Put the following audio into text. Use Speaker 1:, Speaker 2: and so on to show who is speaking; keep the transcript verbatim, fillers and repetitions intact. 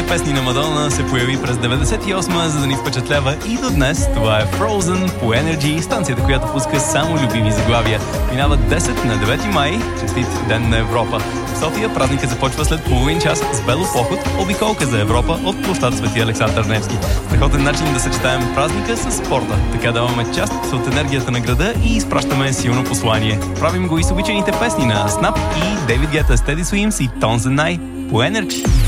Speaker 1: песни на Мадона се появи през деветдесет и осма, за да ни впечатлява и до днес. Това е Frozen по Energy, станцията, която пуска само любими заглавия. Минава десет на девети май, честит Ден на Европа. В София празникът започва след половин час с велопоход, обиколка за Европа от площад Свети Александър Невски. Страхотен начин да съчетаем празника с спорта. Така даваме част от енергията на града и изпращаме силно послание. Правим го и с обичайните песни на Snap и David Guetta, Steady Swims и Tones and I по Energy.